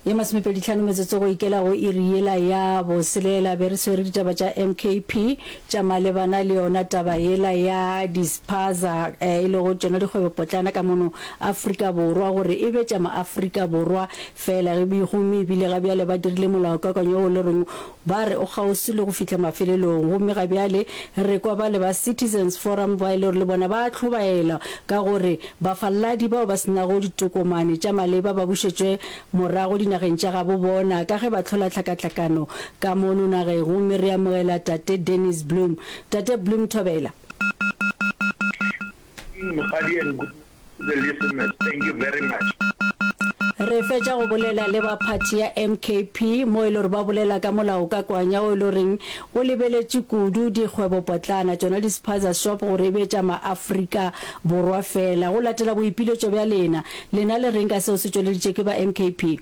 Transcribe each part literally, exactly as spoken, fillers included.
ye masomepedi tlhano metsotso go ikela go iriela ya boselela be re swere ditaba tša M K P tša malebana le yona taba yela ya dispaza e le go tšona dikgwebo potlana ka mono Afrika Borwa gore e be tša ma-Afrika Borwa fela ge bihumi ebile ga bjale ba dirile molaokakanywa o le reng ba re o kgauswi le go fitlha mafelelong gomme ga bjale re kwa ba le ba Citizens Forum ba ile gore le bona ba tlhobaela ka gore bafaladi bao ba senago ditokomane tša maleba ba bušetšwe morago dinageng tša gabo bona ka ge ba tlhola tlhakatlhakano ka mono nageng gomme re amogela tate Dennis Bloem. Tate Bloem Thobela. The listeners, thank you very much. Re fetša go bolela le ba party ya M K P mo e le gore ba bolela ka molao ka kwanya o le reng o lebeletše kudu dikgwebo potlana tšona dispaza shop gore e be tša ma-Afrika Borwa fela go latela boipiletšo bja lena lena le reng ka seo se tšweleditše ke ba M K P.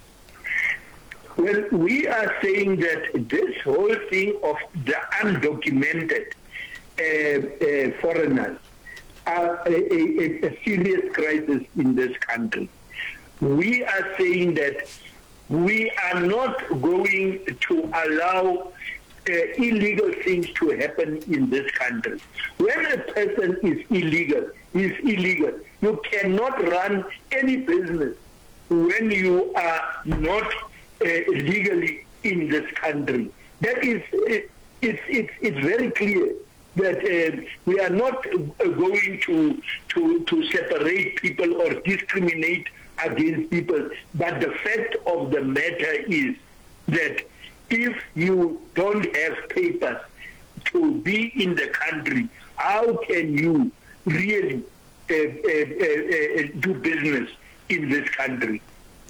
Well, we are saying that this whole thing of the undocumented uh, uh, foreigners are a, a, a serious crisis in this country. We are saying that we are not going to allow uh, illegal things to happen in this country. When a person is illegal, is illegal. You cannot run any business when you are not uh, legally in this country. That is, it, it's, it's, it's very clear that uh, we are not uh, going to, to, to separate people or discriminate against people, but the fact of the matter is that if you don't have papers to be in the country, how can you really uh, uh, uh, uh, do business in this country?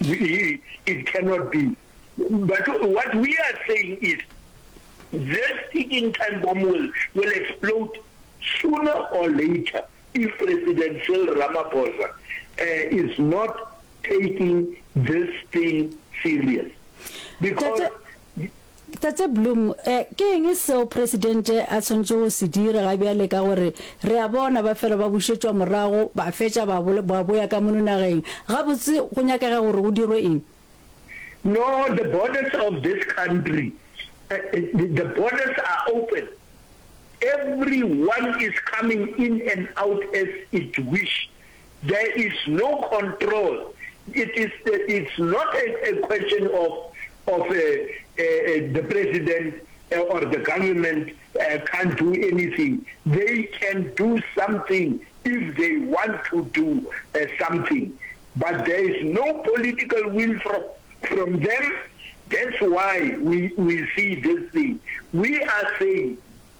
It cannot be. But what we are saying is this ticking time bomb will, will explode sooner or later if President Cyril Ramaphosa uh, is not taking this thing serious. Because Tate Bloem, ke eng seo president a tshwantse go se dira ga bjale ka gore re a bona ba fela ba bušetšwa morago ba fetša ba boya ka mono nageng ga botse go nyakega gore go dirwe eng? No, the borders of this country, uh, the borders are open. Everyone is coming in and out as it wish. There is no control. It is. It's not a, a question of of uh, uh, the president or the government uh, can't do anything. They can do something if they want to do uh, something, but there is no political will from from them. That's why we we see this thing. We are saying,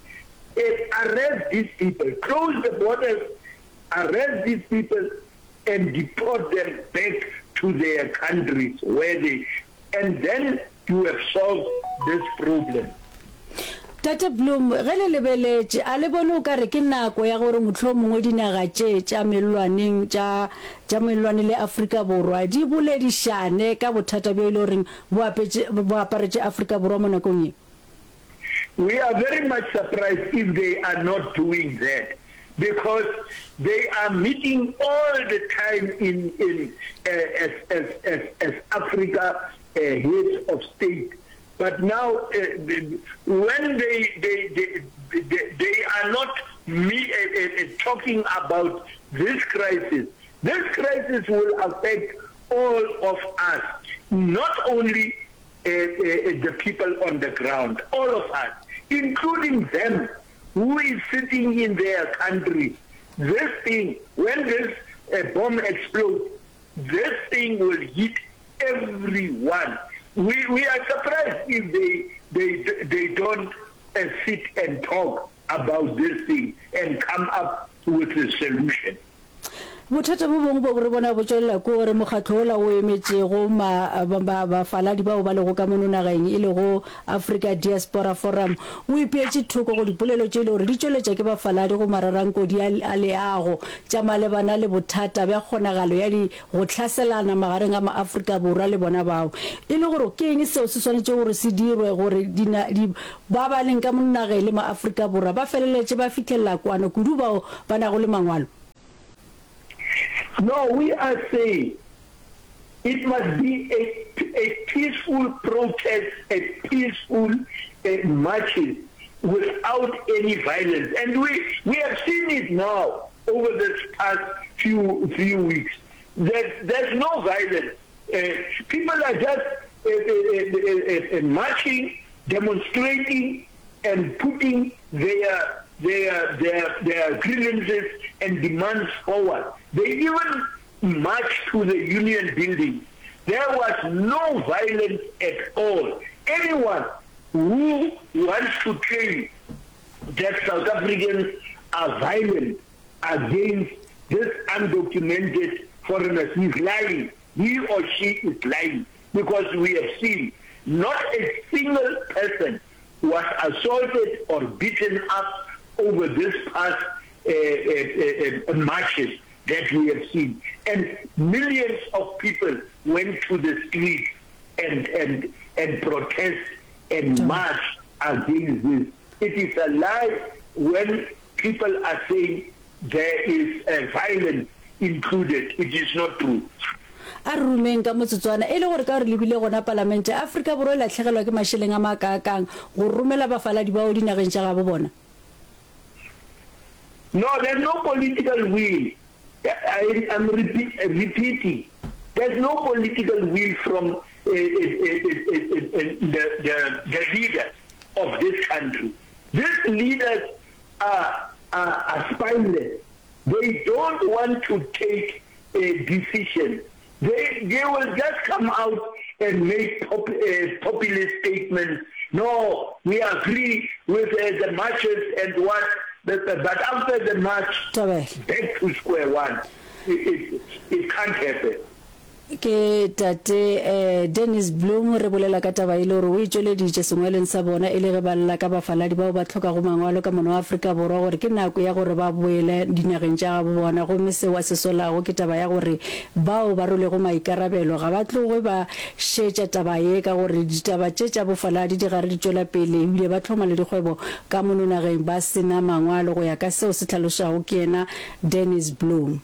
arrest these people, close the borders, arrest these people, and deport them back to their countries where they, and then you have solved this problem. Tate Bloem, ge le lebeletše a le bone o ka re ke nako ya gore mohlomongwe dinaga tše tša melwaneng tša melwane le Afrika Borwa di boledišane ka bothata bjo e le goreng bo aparetše Afrika Borwa mo nakong ye? We are very much surprised if they are not doing that, because they are meeting all the time in in uh, as, as as as Africa uh, heads of state. But now, uh, the, when they they, they they they are not me, uh, uh, talking about this crisis, this crisis will affect all of us, not only uh, uh, the people on the ground, all of us, including them who is sitting in their country. This thing, when this uh, bomb explodes, this thing will hit everyone. We we are surprised if they they they don't uh, sit and talk about this thing and come up with a solution. Bothata bo bongwe bo re bona bo tswelela ko gore mokgatlo ola o emetšego bafaladi bao ba lego ka mono nageng e le go Africa Diaspora Forum o ipeetše thoko go dipolelo tše e le gore di tšweletša ke bafaladi go mararanko a leago tša malebana le bothata bja kgonagalo ya di go hlaselana magareng a ma-Afrika Borwa le bona bao e le gore ke eng seo se swanetše gore se dirwe gore ba ba leng ka mono nageng le ma-Afrika Borwa ba feleletše ba fitlhelela kwano kudu bao ba nago le mangwalo? No, we are saying it must be a, a peaceful protest, a peaceful uh, marches without any violence. And we, we have seen it now over this past few few weeks. There's, there's no violence. Uh, people are just uh, uh, uh, uh, marching, demonstrating, and putting their their their their grievances and demands forward. They even marched to the union building. There was no violence at all. Anyone who wants to claim that South Africans are violent against this undocumented foreigners, he's lying. He or she is lying, because we have seen not a single person was assaulted or beaten up over this past uh, uh, uh, marches that we have seen. And millions of people went to the streets and, and, and protest and march against this. It is a lie when people are saying there is a violence included. It is not true. a rumeng ka motsotswana e le gore ka re lebile gona parlamente Afrika Borwa la tlhegelwa ke masheleng a makakang go rumela bafaladi bao dinageng tša gabo bona. No, there's no political will. I am repeat, repeating. There's no political will from uh, uh, uh, uh, uh, the, the, the leaders of this country. These leaders are, are, are spineless. They don't want to take a decision. They, they will just come out and make pop, uh, populist statements. No, we agree with uh, the marches and what, but, but after the march, back to square one. It, it, it can't happen. Ke tate eh Dennis Bloom re bolela ka taba ile re o itsholeditse sengweleng sa bona ile re balla ka bafaladi bao ba tlhoka go mangwalo ka mono Afrika Borwa gore ke nako ya gore ba boele dinageng tša go bona go mise wa sesola go ke taba ya gore bao ba role go maikarabelo ga ba tlogo ba shetša taba ye ka gore ditaba tše tša bofaladi di gare di tšwela pele ile ba tlhoma le dikgwebo ka mono nageng ba sena mangwalo go ya ka seo se tlhalošago ke ena Dennis Bloom.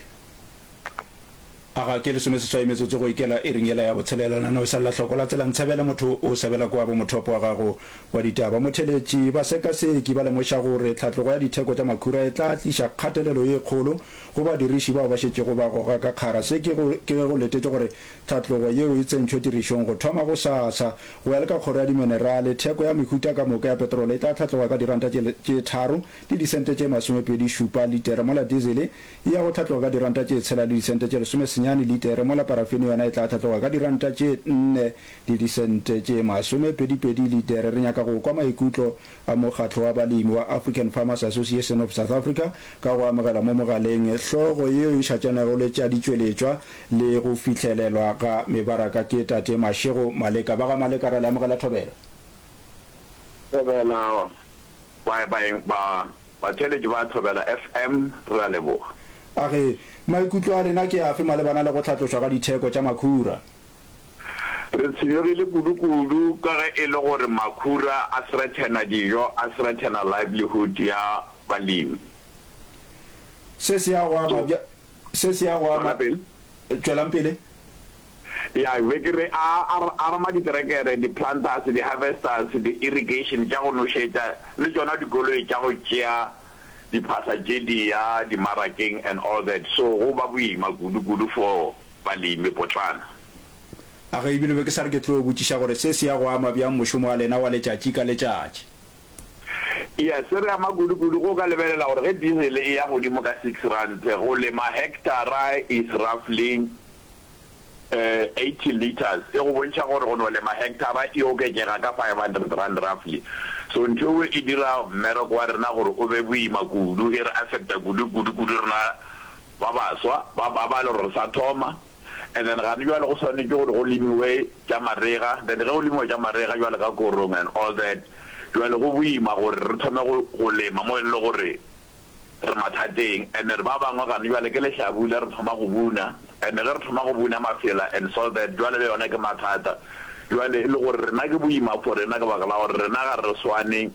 aga ke le some se tshwaimetse go ikela e ringela ya botshelelana no sa la hlokola tsela ntshebela motho o sebela kwa bo mothopo wa gago wa ditaba motheletši ba seka se ke ba le moša gore tlhatlogo ya ditheko tša makhura e tla tliša kgatelelo ye kgolo go ba diriši bao ba šetše go ba goga ka kgara se ke go ke go letetse gore tlhatlogo yeo e tsentšwe tirišong go thoma go sasa go ya le ka kgoro ya diminerale theko ya mehuta ka moka ya petrole e tla tlhatloga ka diranta tše tharo le disente tše masomepedi šupa litera mola diesel e ya go tlhatloga ka diranta tše tshela le disente tše lesome senyane litere mola parafini yona e tla tlhatloga ka diranta tše nne le disente tše masomepedipedi litere re nyaka go kwa maikutlo a mokgatlo wa balemi wa African Farmers Association of South Africa ka go amogela mo mogaleng hlogo yeo e šatšanago le tša ditšweletšwa le go fihlelelwa ka mebaraka ke tate Mashego Maleka ba ga Maleka ra le amogela thobela thobela ba ba ba ba tšweletši ba thobela F M re a leboga age maikutlo a lena ke afe malebana le go tlhatlošwa ga ditheko tša makhura re tshwenyegile kudu-kudu ka ge e le gore makhura a threatena dijo a threatena livelihood ya balemi se se ya go ama se se ya go ama tšwelang pele ya be ke re a rama diterekere di-planters di-harvesters di-irrigation tša go nošetša le tšona dikoloi tša go tšea diphasa tše dia dimarakeng and all that so go ba boima kudu-kudu for balemi potlana a ge ebile be ke sa re ke tlo botšiša gore se se ya go ama bjang mošomo wa lena wa letšatši ka letšatši ya se re ama kudu-kudu go ka lebelela gore ge diesel e ya godimo ka six rand go lema hectara is roughly uh, eighty liters e go bontšha gore go no lema hectara e oketsega ka five hundred rand roughly so ntho e dira mmereko wa rena gore o be boima kudu e re affecta kudu-kudu-kudu rena ba baswa ba ba le gore sa thoma and then ga jwale go swanetse gore go lemiwe tša marega then ge go lemiwe tša marega jwale ka korong and all that jwale go boima gore re thome go lema mo e le gore re mathateng and re ba bangwe gane jwale ke lehlabula re thoma go buna and ge re thoma go buna mafela and so that jwale le yona ke mathata jwale e le gore rena ke boima for rena ka baka la gore rena ga re swane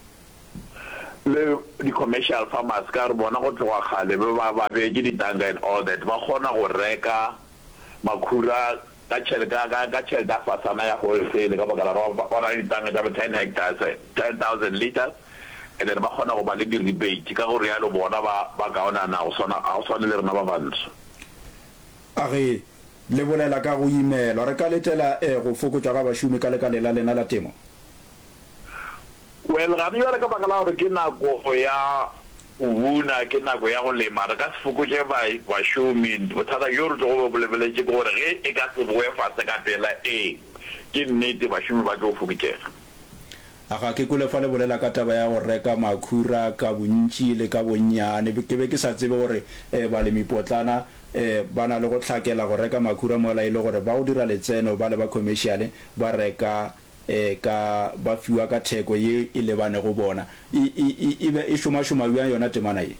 le di-commercial farmers ka re bona go tloga kgale ba ba beke ditanga and all that ba kgona go reka makhura ka tšhelete ka ka tšhelete a fasana ya wholesale ka baka la ba na le ditanga tsa ten hectares ten thousand liters and then ba kgona go ba le di-rebate ka gore yalo bona ba ba kaonana go swane le rena ba bantsho a re le bolela ka go imela re ka letela go fokotsa ga bašomi ka lekale la lena la temo. well ga re ka baka la gore ke nako ya una ke nako ya go lema re ka se fokotse bašomi bothata jo re tlo go bolebeletse ke gore ge e ka se boe fase ka pela e ke nnete bašomi ba tlo fokotšega. a ga ke kole fa le bolela ka taba ya go reka makhura ka bontši le ka bonnyane ke be ke sa tsebe gore balemipotlana eh bana le go tlhakela go reka makhura mo la ile gore ba go dira letseno ba le ba commercial ba reka eh ka ba fiwa ka theko ye e lebane go bona e be e shoma shoma ya yona temana e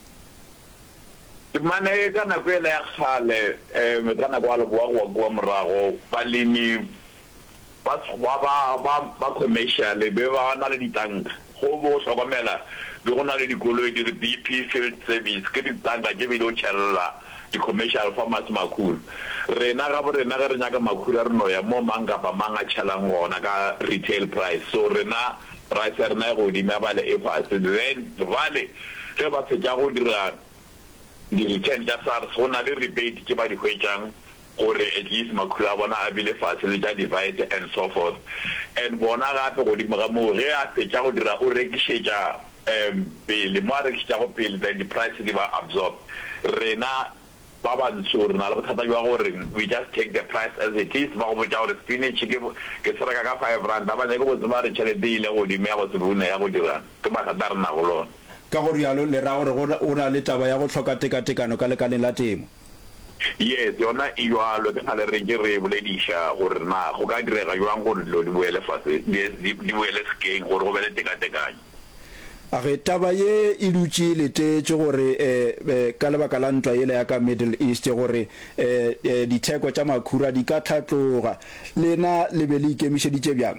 temana e ka na kwela ya khale eh me kana kwa lo bua go go morago balemi ba ba ba ba commercial be ba na le ditanga go bo hlokomela be go na le dikoloi di B P field service ke ditanga ke be do tshella di commercial farmers makhura rena ga bore na ga re nyaka makhura re no ya mo manga ba manga tshelang gona ka retail price so rena price rena go di ma bale e fast then vale ke ba se ja go dira di return ja sar so na le rebate ke ba di hwetjang gore at least makhura bona a bile fast le ja divide and so forth and bona ga go di mga mo re a se ja go dira o rekishetja um pele mo re kitsa go pele then the price di ba absorb rena baba nsure na le bothata jwa gore we just take the price as it is ba go botsa gore spinach ke ke sereka ka five rand ba ne go botsa ba re tšhelete ile go di me ya go tsebuna ya go dira ke ba ka rena go lona ka gore yalo le ra gore o na le taba ya go tlhoka tekatekano ka lekaleng la temo. yes yona e jwalo ke gale re ke re boledisha gore na go ka direga jwang gore lo di boele fase di boele skeng gore go be le tekatekanyo. a ge taba ye e dutse letetse gore eh ka lebaka la ntwa ile ya ka Middle East gore eh ditheko tša makhura di ka tlhatloga lena le be le ikemišeditše bjang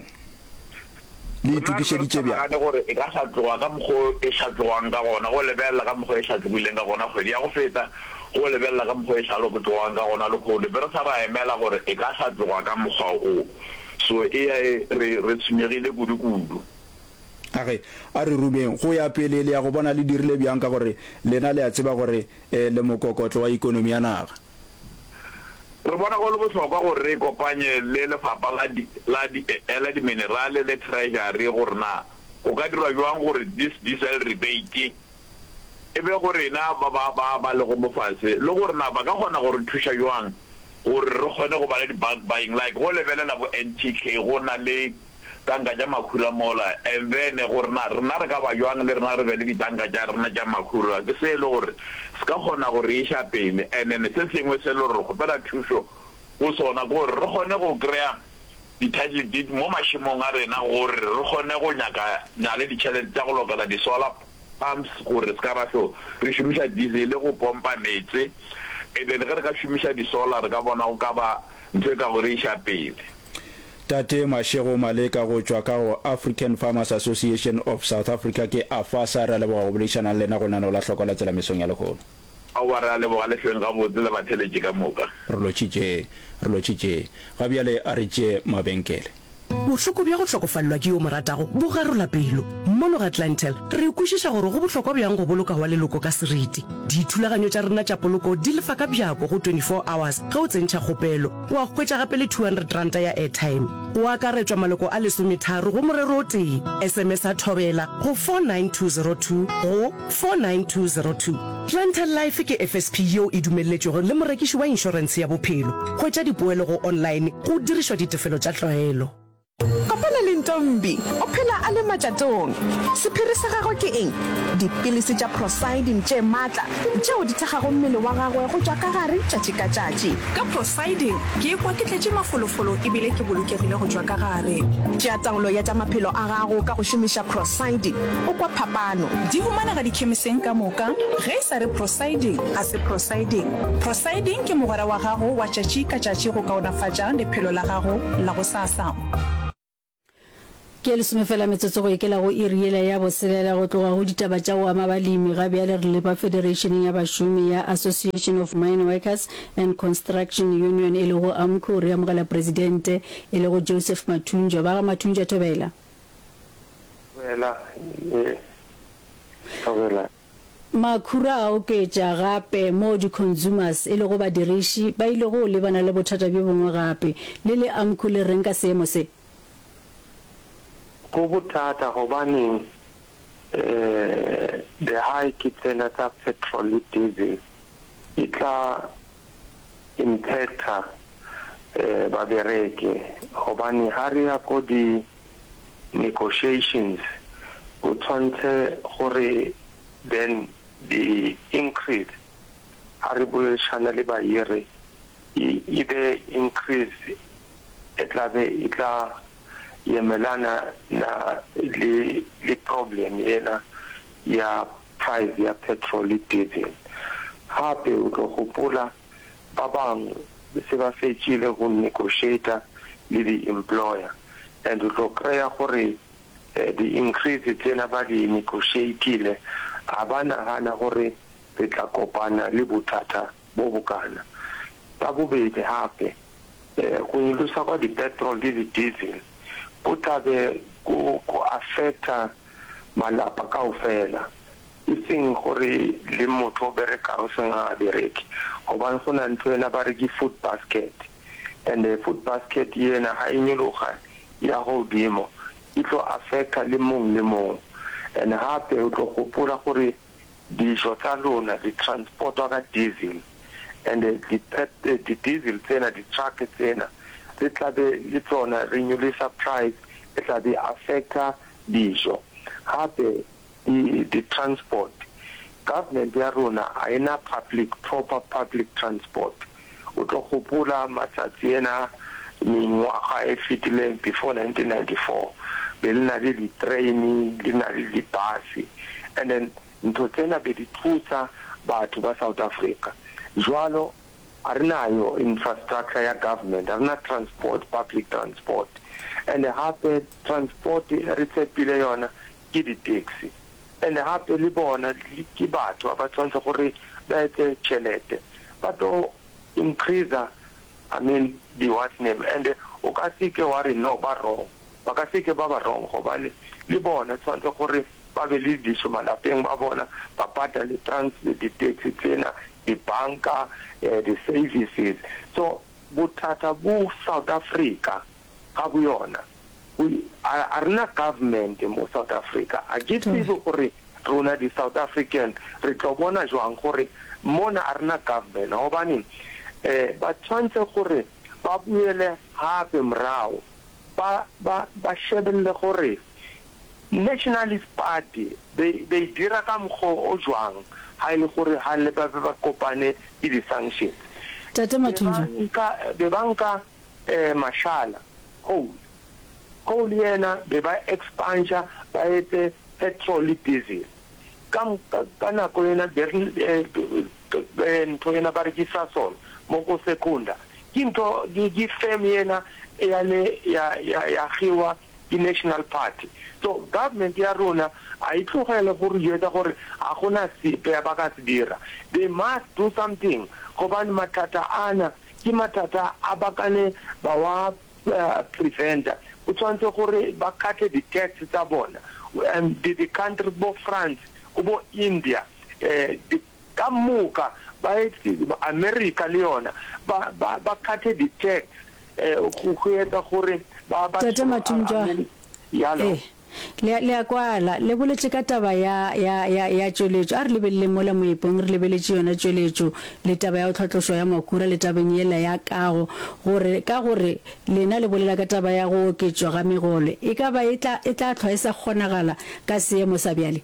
le itukišeditše bjang gore e ka tlhatloga ka mokgo e tlhatlogang ka gona go lebella ka mokgo e tlhatlogileng ka gona kgwedi ya go feta go lebella ka mokgo e tlhalogotogang ka gona le go le bere sa ra emela gore e ka tlhatloga ka mokgwa o so e re re tshwenyegile kudu-kudu. a ge a re rumeng go ya pele le ya go bona le dirile bjang ka gore lena le a tseba gore le mokokotlo wa ikonomi ya naga re bona go le botlhokwa gore re kopanye le lefapha la di la di la di minerale le treasury gore na go ka dirwa jwang gore this diesel rebate e be gore na ba ba ba ba le go mofase le gore na ba ka gona gore thusha jwang gore re gone go ba le di bulk buying like go lebelela bo N T K go na le tanga ja makhura mola and then gore na rena re ka ba jwang le rena re be le ditanga ja rena ja makhura ke se le gore ska gona gore e sha pele and then se sengwe se le gore go pela thuso go sona gore re gone go krea di-title deed mo mashimong a rena gore re gone go nyaka nyale ditšhelete tša go lokela di-solar pumps gore se ka ra so re šomiša diesel go pompa metse and then ge re ka šomiša di-solar re ka bona go ka ba ntho e ka gore e sha pele. Tate Mashego Maleka go tšwa ka go African Farmers Association of South Africa ke afasa ra le go bolešana le na go nana la hlokola tsela mesong ya lekgono a wa ra le bogale hleng ga botse le batheletše ka moka re lo tšitše re lo tšitše ga bjale a re tše mabenkele bohloko bja go hlokofallwa ke yo moratago bo garola pelo mmono ga Atlantel re kwešiša gore go bohlokwa bjang go boloka wa leloko ka seriti dithulaganyo tša rena tša poloko di lefa ka bjako go twenty-four hours ge o tsentšha kgopelo wa hwetša gape le two hundred ranta ya airtime o akaretswa maloko a lesometharo go morero o tee S M S a thobela go four nine two zero two go four nine two zero two. Atlantel Life ke F S P yeo e dumeletšego le morekiši wa inšorense ya bophelo hwetša dipoelo go online go dirišwa ditefelo tša tlwaelo. Kopana le Ntombi o phela a le matšatong sephiri sa gagwe ke eng dipilisi tša Prosidin tše maatla tšeo di thekgago mmele wa gagwe go tšwa ka gare tšatši ka tšatši ka Prosidin ke ekwa ke tletše mafolofolo ebile ke bolokegile go tšwa ka gare tšea taolo ya tša maphelo a gago ka go šomiša Prosidin o kwa phapano di humanega dikhemiseng ka moka ge e sa re Prosidin a se Prosidin Prosidin ke mogwera wa gago wa tšatši ka tšatši go kaonafatša lephelo la gago la go sasa. ke le some fela metsotso go ikela go iriela ya boselela go tloga go ditaba tša go ama balemi ga bjale re leba federation ya bašomi ya Association of Mine Workers and Construction Union e le go AMCU re amogela presidente e le go Joseph Mathunjwa ba ga Mathunjwa thobela wela eh thobela makhura a oketša gape mo di consumers e le go badiriši ba ile go lebana le bothata bjo bongwe gape le le AMCU le reng ka seemo se go bothata gobane eh the high tsena tsa petrol le diesel e tla impacta eh ba bereke gobane ha re ya go di negotiations go tshwantse gore then the increase ha re boleshana le ba yere e be increase etla be etla yemelana na le le problem yena ya price ya petrol le diesel hape o go gopola ba bang se ba fetšile go negotiate le the employer and o go krea gore the increase tsena ba di negotiate abana hana gore re tla kopana le bothata bo bokana ba bobedi hape go ilusa kwa di petrol le di diesel go tlabe go affecta malapa kaofela iseng gore le motho bereka o senga bereki gobane go na ntho ena ba re ke food basket and the food basket yena ha inyologa ya go dimo e tlo affecta le mong le mong and hape o tlo gopola gore dijo tsa lona di transport ka diesel and the pet the diesel tsena di truck tsena le tlabe le tsona renyolisa price e tlabe affecta dijo hape the the transport government ya rona a ena public proper public transport o tlo gopola matsatsi ena mengwaga e fetileng before nineteen ninety-four be le na le di train le na le di bus and then ntho tsena be di thusa batho ba South Africa jwalo a re nayo infrastructure ya government a re na transport public transport and hape transport re tshepile yona ke di taxi and hape le bona ke batho ba tshwanetse gore ba etse tšhelete ba to increase I mean the what name and o ka se ke wa re no ba wrong ba ka se ke ba ba wrong gobane le bona tshwanetse gore ba be le diso malapeng ba bona ba pata le transport di taxi tsena di banka the services so bothata bo South Africa ga bo yona we are not government mo South Africa a ke tsebe gore rona di South African re tlo bona jwang gore mona arena government gobane eh ba tshwantse gore ba buele hape mrao ba ba ba shebelle gore Nationalist Party they they dira ka mgo o jwang ha ile gore ha le ba ba kopane di di sanctions Tate Mathunjwa ka be banka eh mashala oh coal yena be ba expansion ba etse petrol diesel kam kana ko yena berli ben to yena barikisa son moko sekunda kinto di fem yena yale ya ya ya khiwa di National Party so government ya rona a itlogela gore yetsa gore a gona sipe ya baka se dira they must do something gobane matata ana ke matata a bakane ba wa preventer o tshwantse gore ba kate di tax tsa bona and the, the country bo France bo India eh di kamuka ba America le yona ba ba ba kate di tax eh go goetsa gore ba ba Tate Mathunjwa yalo le le kwala le boletse ka taba ya ya ya ya tšweletšo a re lebelele mola moepong re lebeletse yona tšweletšo le taba ya tlhotloswa ya makura le tabeng yela ya kago gore ka gore lena le bolela ka taba ya go oketšwa ga megolo e ka ba etla etla tlhwa e sa kgonagala ka seemo sa bjale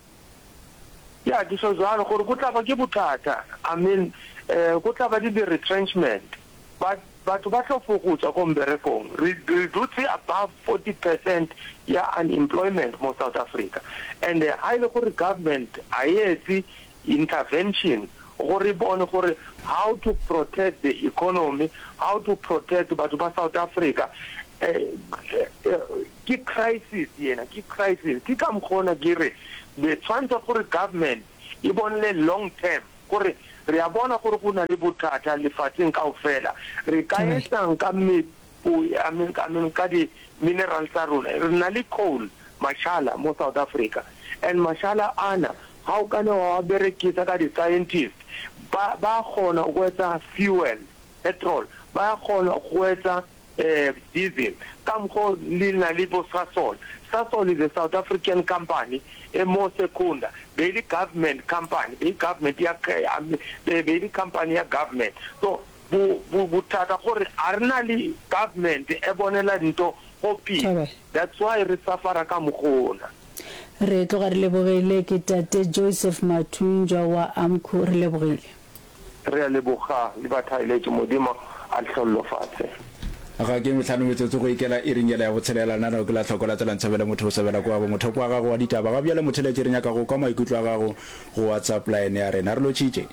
ya di so jalo gore go tla ba ke bothata I mean eh go tla ba di retrenchment but batho ba tlo fokotsa go mberekong re do see above forty percent ya unemployment mo South Africa and uh, I look for government I see intervention gore bone gore how to protect the economy how to protect batho ba South Africa uh, ke crisis yena ke crisis ke ka mkhona ke re the tshwantse gore government e bonle long term gore re a bona gore go na le bothata lefatsheng kaofela re ka etsang ka mepo ya menkameng ka di minerals tsa rona re na le coal mashala mo South Africa and mashala ana how can wa berekisa ka di scientists ba ba khona go etsa fuel petrol ba khona go etsa eh diesel kam go lina libo Sasol Sasol is a South African company a more secunda be the government company be government ya be be company ya government so bu bu butata gore arna li government e bonela ntho hopi that's why re safara ka mogona re tloga re lebogile ke tate Joseph Mathunjwa wa Amco re lebogile re leboga le bathaile modimo a tlhollofatse ga ke metlhano metsotso go ikela e ringela ya botshelela nna go la tlhokola tsela ntshabela motho o sebela kwa bo motho kwa gago wa ditaba ga bjale mothele reng ya ka go ka maikutlo a gago go WhatsApp line ya rena re lo tshitse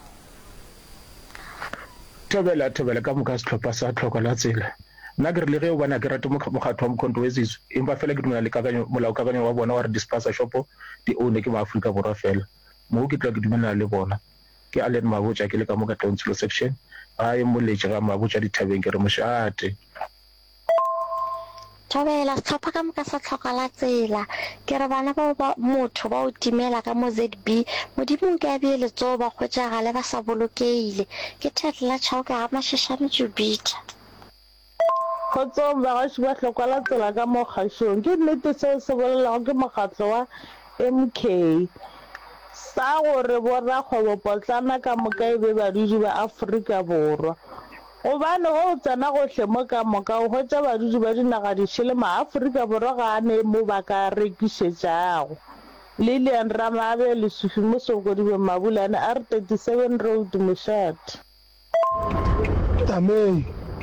thobela thobela ka moka setlhopha sa tlhokola tsela nna ke re le ge o bona ke rate mokgatho wa mokhonto wezizo empa fela ke dumela le kakanyo molao kakanyo wa bona wa re dispenser shop di one ke maAfrika borwa fela mo ke tla ke dumela le bona ke Allen Mabotja ke le ka moka council section a e moletse ga Mabotja dithabeng ke re moshate thobela setlhopha ka moka sa tlhokola tsela ke re bana ba ba motho ba o timela ka mo Z B modimo ke a bile tso ba khwetsa gale ba sa bolokeile ke thetla tshao ka ga mashishane Jupiter khotso ba ga shwa tlhokola tsela ka mo khashong ke nnete se se bolela ke mokgatlo wa M K sa gore borra kgobo potlana ka moka e be badudi ba Afrika borwa o bane go tsena go hlemo ka moka o hotsa badudi ba dinaga di shele ma Afrika borwa ga ne mo ba ka rekisetšago Lilian Ramabe le Sufimo Sokodibe Mabulane R thirty-seven Road Mushat Tamei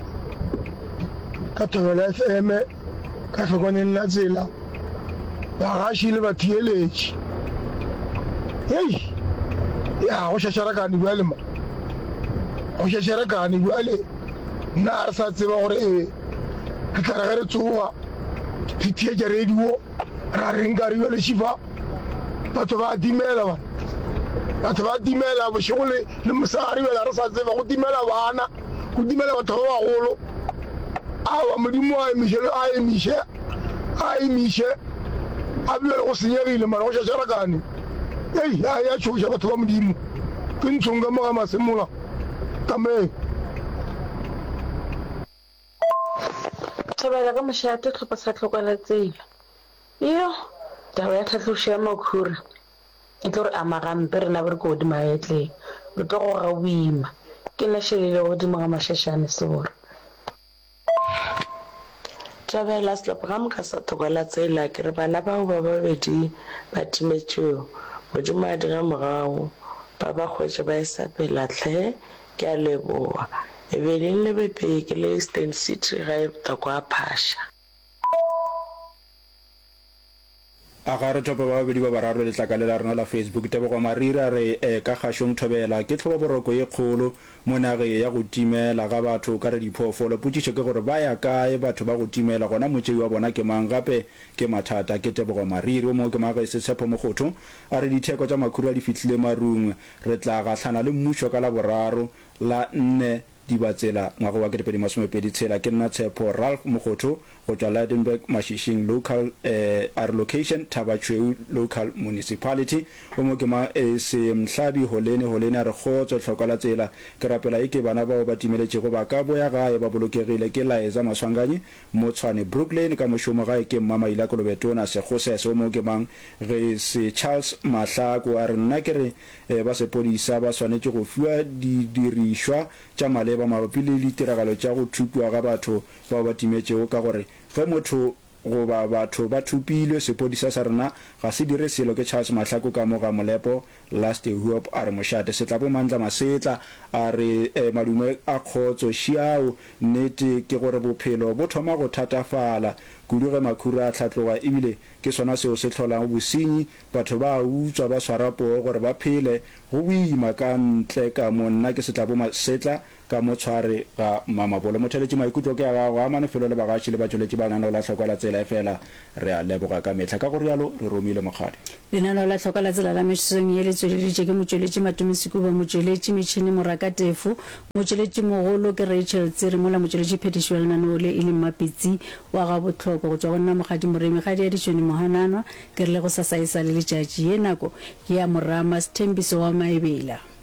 ka Thobela F M ka tlhokoneng la tsela ba gashi le bathieletse hey ya go shashara ka ni bale ma go shashara ka ni bale na sa tseba gore e ka tara re tsoa fitie ja radio ra renga ri le shifa batho ba dimela ba batho ba dimela bo shogole le mosari ba ra sa tseba go dimela bana go dimela batho ba golo awa modimo a emishelo a emishe a emishe a bile go senyegile mara go shashara ka ni hey ya ya tshoja batho ba modimo ke ntshonga mo ga masemola tame thobela ka moshate tlhopha sa tlhokola tsela iyo taba ya tlhatlhošo ya makhura e tlo re ama gampe rena ba re ko godimo a etleng re tlo go ga boima ke nashelele godimo ga mashashane sebora thobela setlhopha ka moka sa tlhokola tsela ke re bana bao ba babedi ba timetšeo modimo a dira morago ba ba kgwetše ba esapela tlhe ke a leboa e be le le bepeke le Eastern City ga e bota kwa phasha a ga re thopa ba babedi ba bararo le tlakale la rena la Facebook tebego marira re ka gashong thobela ke tlhoba boroko e kgolo mo nageng ya go timela ga batho ka re diphoofolo putsitse ke gore ba ya kae batho ba go timela gona motsei wa bona ke mang gape ke mathata ke tebego mariri o mo ke maga se tshepo mogotho a re ditheko tsa makhura di fitlhile marung re tla gatlhana le mmušo ka la boraro la nne di batsela ngwago wa ketepedi masomepedi tshela ke nna tshepo Ralph Mogotho go tswa Lydenburg Mashishing local eh, R location Thabachweu local municipality o mo ke ma e se mhlabi holene holene re khotso tlhokola tsela ke rapela e ke bana bao ba timeletse go ba ka boya gae ba bolokegile ke laeza maswanganye mo tshwane Brooklyn ka moshomo gae ke mama ila kolobetona se gose se mo ke mang re se Charles Mahlako a re nna ke re eh, ba se polisa ba swanetse go fiwa di dirishwa tša male ba mabapi le ditiragalo tša go thupiwa ga batho bao ba timetšego ka gore ge motho goba batho ba thupilwe sepodisa sa rena ga se dire selo ke Charles Mahlako ka mo ga molepo last hope a re mošate se tla bo mantla masetla a re eh, madume a khotso šiao nnete ke gore bophelo bo thoma go thatafala kudu ge makhura a tlhatloga ebile ke sona seo se tlholang bosenyi batho ba utswa ba swara poo gore ba phele go boima ka ntle ka mo nna ke se tla bo masetla ka motshware ga Mamabolo motheletši maikutlo ke a gago a manefelo le bagaši le batšweletši ba lenaneo la tlhoko la tsela e fela re a leboga ka metlha ka go rialo re romile mogadi lenaneo la tlhoko la tsela la mešong ye le tsweleditše ke motšweletši Matumesikuba motšweletši metšhini Morakatefo motšweletši mogolo ke Rachel Tsiri mola motšweletši phetišo ya lenaneo le e leng Mapitsi wa ga bohloko go tswa go nna mogadi moremi gadi ya ditšhoni Mohananwa ke re le go sasaisa le letšatši ye nako ke ya Morama Sthembiso wa Maebela.